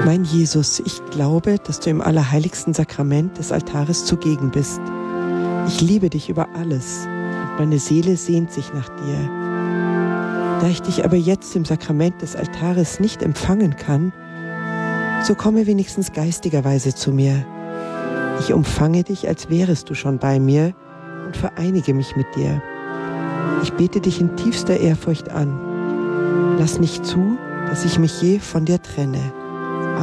Mein Jesus, ich glaube, dass du im allerheiligsten Sakrament des Altares zugegen bist. Ich liebe dich über alles und meine Seele sehnt sich nach dir. Da ich dich aber jetzt im Sakrament des Altares nicht empfangen kann, so komme wenigstens geistigerweise zu mir. Ich umfange dich, als wärest du schon bei mir und vereinige mich mit dir. Ich bete dich in tiefster Ehrfurcht an. Lass nicht zu, dass ich mich je von dir trenne.